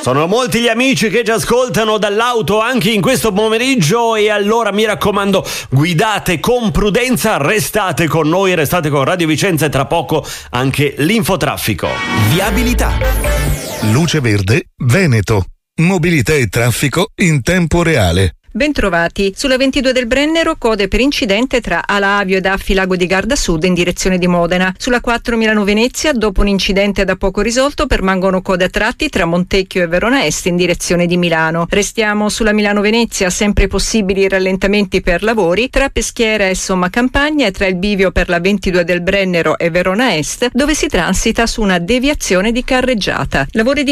Sono molti gli amici che ci ascoltano dall'auto anche in questo pomeriggio e allora mi raccomando, guidate con prudenza, restate con noi, restate con Radio Vicenza e tra poco anche l'infotraffico. Viabilità. Luce Verde Veneto. Mobilità e traffico in tempo reale. Bentrovati. Sulla 22 del Brennero, code per incidente tra Ala Avio ed Affi Lago di Garda Sud in direzione di Modena. Sulla 4 Milano-Venezia, dopo un incidente da poco risolto, permangono code a tratti tra Montecchio e Verona Est in direzione di Milano. Restiamo sulla Milano-Venezia, sempre possibili rallentamenti per lavori tra Peschiera e Somma Campagna e tra il bivio per la 22 del Brennero e Verona Est, dove si transita su una deviazione di carreggiata. Lavori di